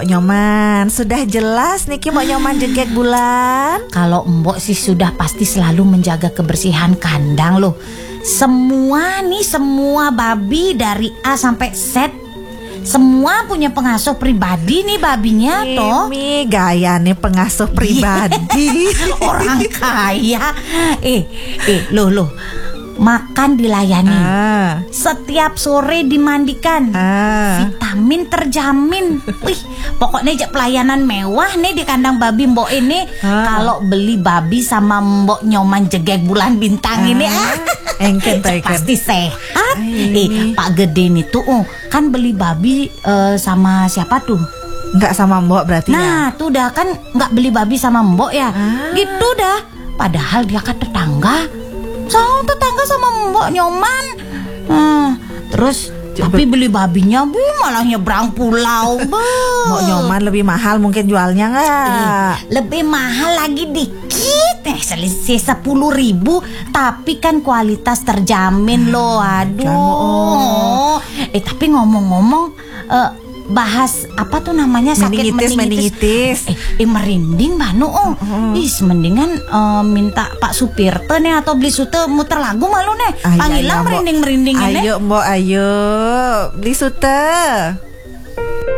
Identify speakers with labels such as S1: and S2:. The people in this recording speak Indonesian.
S1: Mbok Nyoman. Sudah jelas niki Mbok Nyoman jegek bulan.
S2: Kalau Mbok sih sudah pasti selalu menjaga kebersihan kandang loh. Semua babi dari A sampai Z, semua punya pengasuh pribadi nih babinya toh.
S1: Ini gaya nih pengasuh pribadi.
S2: Orang kaya. Loh. Makan dilayani. Setiap sore dimandikan. Vitamin terjamin. Wih, pokoknya pelayanan mewah nih di kandang babi Mbok ini. Kalau beli babi sama Mbok Nyoman jegek bulan bintang ini
S1: engken
S2: pasti sehat. Pak Gede nih tuh kan beli babi sama siapa tuh?
S1: Enggak sama Mbok berarti ya.
S2: Nah, tuh dah kan enggak beli babi sama Mbok ya. Gitu dah. Padahal dia kan tetangga sama Mbok Nyoman. Terus tapi beli babinya malah nyebrang pulau.
S1: Mbok Nyoman lebih mahal mungkin jualnya nggak?
S2: Lebih mahal lagi dikit. Selisih 10.000, tapi kan kualitas terjamin loh. Aduh. Tapi ngomong-ngomong, bahas apa tuh namanya sakit meningitis. Merinding Banu. Mendingan minta Pak Supirte nih atau beli sute muter lagu malu nih. Panggilan merinding-merinding ini.
S1: Ayo Mbok, ayo beli sute.